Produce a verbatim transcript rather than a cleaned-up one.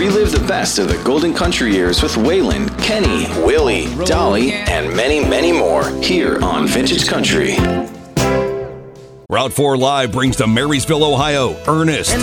Relive the best of the Golden Country years with Waylon, Kenny, Willie, Dolly, and many, many more here on Vintage Country. Route four Live brings to Marysville, Ohio, Ernest,